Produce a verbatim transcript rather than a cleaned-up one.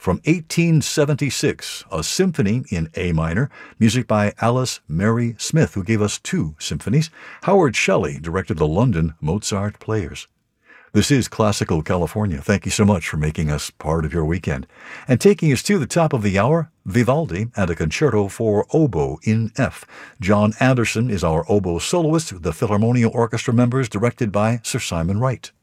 from eighteen seventy-six, a symphony in A minor, music by Alice Mary Smith, who gave us two symphonies. Howard Shelley directed the London Mozart Players. This is Classical California. Thank you so much for making us part of your weekend. And taking us to the top of the hour, Vivaldi and a concerto for oboe in F. John Anderson is our oboe soloist, the Philharmonia Orchestra members, directed by Sir Simon Wright.